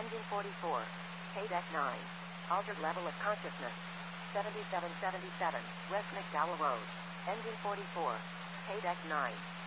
Engine 44. Paydeck 9. Altered level of consciousness. 7777, West McDowell Road. Engine 44. Paydeck 9.